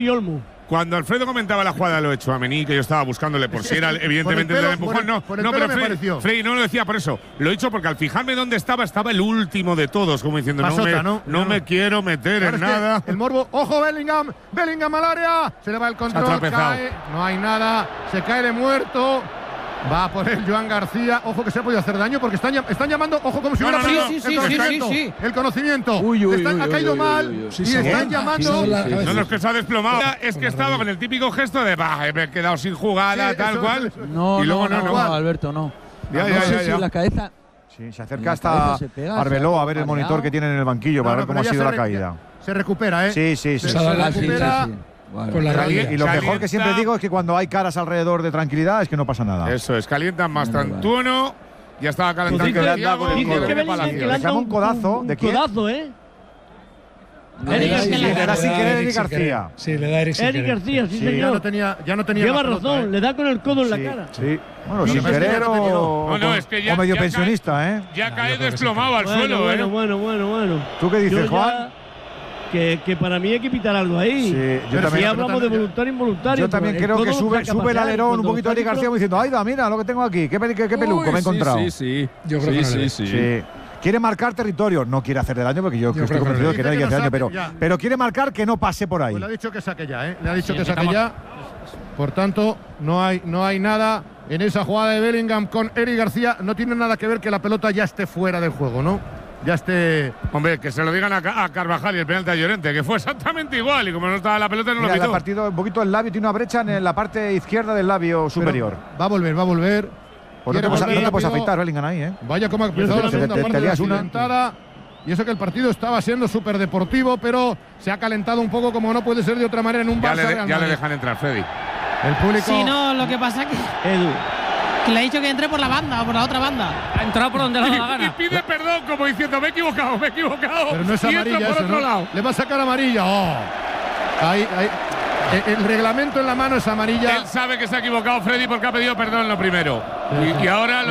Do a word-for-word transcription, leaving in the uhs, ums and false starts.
y Olmo. Cuando Alfredo comentaba la jugada de lo de Tchouaméni, que yo estaba buscándole por si era evidentemente el empujón, no, no, pero Freddy, Freddy no lo decía por eso. Lo he dicho porque al fijarme dónde estaba, estaba el último de todos, como diciendo, no, me, no, no me quiero meter claro, en nada. El morbo, ojo Bellingham, Bellingham al área, se le va el control, cae, no hay nada, se cae de muerto. Va por el Joan García. Ojo que se ha podido hacer daño porque están, están llamando. Ojo como si hubiera no, no, no, sí, sí, el, sí, conocimiento, sí, sí. el conocimiento. Uy, uy, están, uy, ha caído uy, mal uy, uy, uy. y Sí, están sí, llamando. sí, sí, no, no, es que se ha desplomado. Es que estaba con el típico gesto de bah, me he quedado sin jugada, sí, tal eso, cual. Eso, eso. No, y luego no, no, no, no, no, Alberto, no. Ya, no ya, sé ya, si ya. la cabeza. Sí, se acerca hasta Arbeloa a ver el monitor que tiene en el banquillo no, para no, ver cómo ha sido la caída. Se recupera, ¿eh? Sí, sí, sí. Se, se recupera. Sí, sí, sí. Vale. Con la y lo mejor que siempre digo es que cuando hay caras alrededor de tranquilidad es que no pasa nada. Eso es, calientan más Trantuono. Ya estaba calentando. Dice que que le le da un codazo. ¿De quién? Codazo, ¿eh? Le da sin querer Eric García. Sí, le da Eric sin Eric García, sí, sí, señor. Ya no tenía, ya no tenía Lleva razón, ¿eh? Le da con el codo en la sí, cara. Sí. Bueno, sin querer o, no, no, es que ya, o medio ya pensionista, cae, ¿eh? Ya cae desplomado al bueno, suelo, bueno, ¿eh? Bueno, bueno, bueno. ¿Tú qué dices, Juan? Que, que para mí hay que pitar algo ahí. Sí, yo pero también, si hablamos de voluntario involuntario. Yo también creo que sube, sube el alerón un poquito a Eric García diciendo, ¡ay, da, mira lo que tengo aquí! ¡Qué, qué, qué peluco Uy, me he encontrado! Sí, sí, yo creo sí, que no sí, sí, sí. Quiere marcar territorio, no quiere hacer daño porque yo, yo estoy convencido de que nadie quiere hacer daño, pero, pero quiere marcar que no pase por ahí. Pues le ha dicho que saque ya, ¿eh? Le ha dicho sí, que saque ya. Por tanto, no hay, no hay nada en esa jugada de Bellingham con Eric García. No tiene nada que ver que la pelota ya esté fuera del juego, ¿no? Ya esté. Hombre, que se lo digan a, a Carvajal y el penalti a Llorente, que fue exactamente igual. Y como no estaba la pelota, no Mira, lo pitó. Le ha partido un poquito el labio, tiene una brecha en la parte izquierda del labio superior. Pero va a volver, va a volver. Pues no te, puedes, no te puedes afeitar, Bellingham, ahí, ¿eh? Vaya como ha empezado la segunda parte de la accidentada. Y eso que el partido estaba siendo súper deportivo, pero se ha calentado un poco como no puede ser de otra manera en un ya Barça. Le, ya le dejan entrar, Freddy. El público. Sí, no, lo que pasa que. Edu. Que le ha dicho que entre por la banda o por la otra banda. Ha entrado por donde le da la gana. Y pide perdón, como diciendo, me he equivocado, me he equivocado. Pero no es y amarilla por eso, otro ¿no? lado. Le va a sacar amarilla. Oh. Ahí, ahí. El, el reglamento en la mano es amarilla. Él sabe que se ha equivocado, Freddy, porque ha pedido perdón lo primero. Sí, sí. Y, y ahora.